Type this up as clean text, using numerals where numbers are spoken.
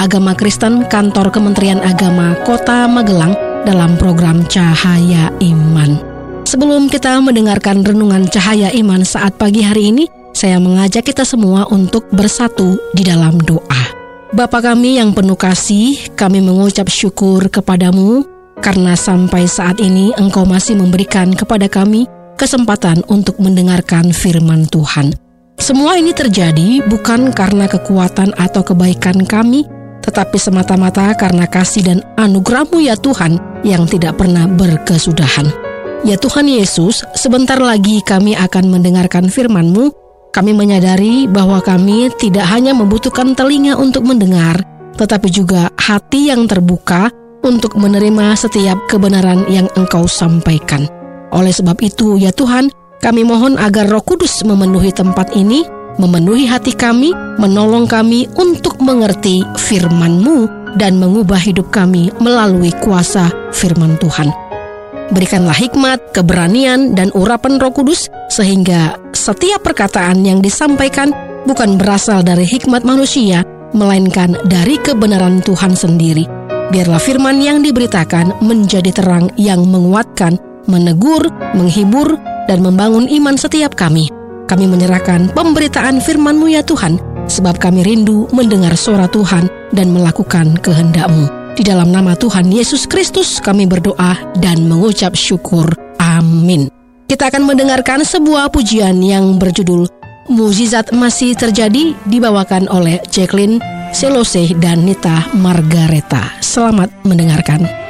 Agama Kristen Kantor Kementerian Agama Kota Magelang dalam program Cahaya Iman. Sebelum kita mendengarkan renungan Cahaya Iman saat pagi hari ini, saya mengajak kita semua untuk bersatu di dalam doa. Bapa kami yang penuh kasih, kami mengucap syukur kepadamu karena sampai saat ini Engkau masih memberikan kepada kami kesempatan untuk mendengarkan firman Tuhan. Semua ini terjadi bukan karena kekuatan atau kebaikan kami, tetapi semata-mata karena kasih dan anugerah-Mu ya Tuhan yang tidak pernah berkesudahan. Ya Tuhan Yesus, sebentar lagi kami akan mendengarkan firman-Mu. Kami menyadari bahwa kami tidak hanya membutuhkan telinga untuk mendengar, tetapi juga hati yang terbuka untuk menerima setiap kebenaran yang Engkau sampaikan. Oleh sebab itu ya Tuhan, kami mohon agar Roh Kudus memenuhi tempat ini, memenuhi hati kami, menolong kami untuk mengerti firman-Mu dan mengubah hidup kami melalui kuasa firman Tuhan. Berikanlah hikmat, keberanian, dan urapan Roh Kudus sehingga setiap perkataan yang disampaikan bukan berasal dari hikmat manusia, melainkan dari kebenaran Tuhan sendiri. Biarlah firman yang diberitakan menjadi terang yang menguatkan, menegur, menghibur, dan membangun iman setiap kami. Kami menyerahkan pemberitaan firman-Mu ya Tuhan, sebab kami rindu mendengar suara Tuhan dan melakukan kehendak-Mu. Di dalam nama Tuhan Yesus Kristus kami berdoa dan mengucap syukur. Amin. Kita akan mendengarkan sebuah pujian yang berjudul Mukjizat Masih Terjadi, dibawakan oleh Jacqueline Selose dan Nita Margareta. Selamat mendengarkan.